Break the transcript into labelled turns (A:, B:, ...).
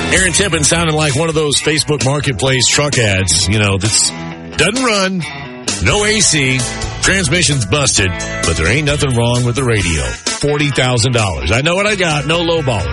A: Aaron Tippin sounded like one of those Facebook Marketplace truck ads, that's doesn't run, no AC, transmission's busted, but there ain't nothing wrong with the radio. $40,000. I know what I got, no low baller.